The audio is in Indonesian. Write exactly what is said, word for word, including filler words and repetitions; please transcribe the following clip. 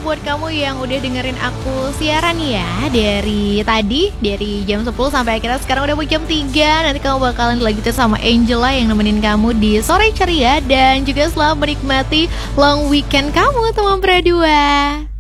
buat kamu yang udah dengerin aku siaran ya. Dari tadi, dari jam sepuluh sampai akhirnya sekarang udah mau jam tiga. Nanti kamu bakalan dilanjutin sama Angela yang nemenin kamu di sore ceria. Dan juga selamat menikmati long weekend kamu teman berdua.